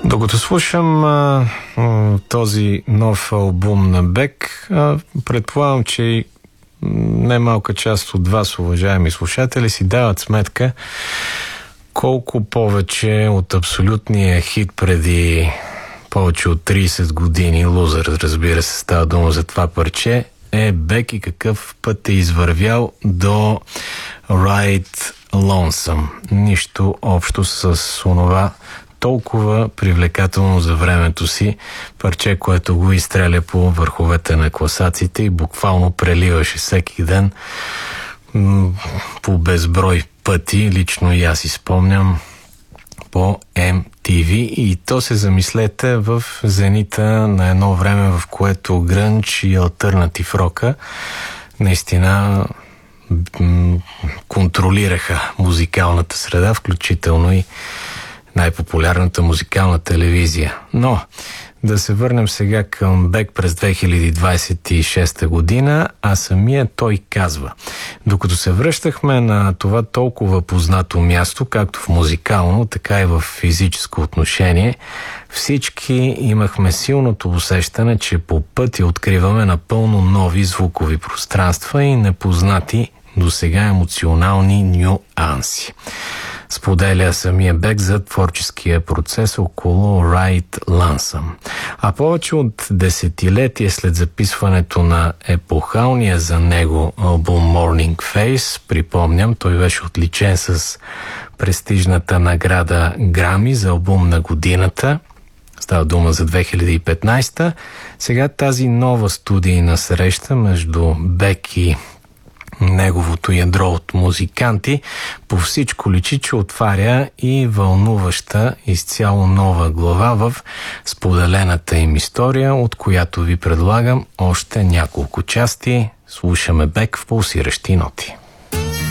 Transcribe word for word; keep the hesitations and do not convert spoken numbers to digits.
Докато слушам а, а, този нов албум на Бек, а, предполагам, че и немалка част от вас, уважаеми слушатели, си дават сметка колко повече от абсолютния хит преди повече от трийсет години, Лузър, разбира се, става дума за това парче, е Бек и какъв път е извървял до Ride Lonesome. Нищо общо с онова толкова привлекателно за времето си парче, което го изстреля по върховете на класациите и буквално преливаше всеки ден м- по безброй пъти. Лично и аз си спомням по Ем Ти Ви, и то се замислете в зенита на едно време, в което грънч и алтернатив рока наистина м- контролираха музикалната среда, включително и най-популярната музикална телевизия. Но да се върнем сега към Бек през две хиляди двадесет и шеста година, а самия той казва: докато се връщахме на това толкова познато място, както в музикално, така и в физическо отношение, всички имахме силното усещане, че по пътя откриваме напълно нови звукови пространства и непознати досега емоционални нюанси. Споделя самия Бек за творческия процес около Ride Lonesome. А повече от десетилетие след записването на епохалния за него албум Morning Face, припомням, той беше отличен с престижната награда Грами за албум на годината, става дума за две хиляди и петнадесета, сега тази нова студийна среща между Бек и неговото ядро от музиканти по всичко личи, че отваря и вълнуваща изцяло нова глава в споделената им история, от която ви предлагам още няколко части. Слушаме Бек в пулсиращи ноти.